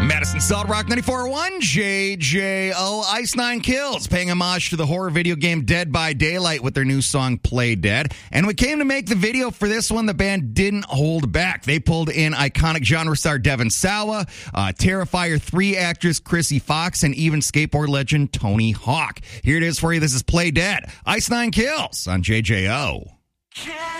Madison Salt Rock 94.1, JJO, Ice Nine Kills, paying homage to the horror video game Dead by Daylight with their new song Play Dead. And we came to make the video for this one, the band didn't hold back. They pulled in iconic genre star Devon Sawa, Terrifier 3 actress Chrissy Fox, and even skateboard legend Tony Hawk. Here it is for you. This is Play Dead, Ice Nine Kills on JJO.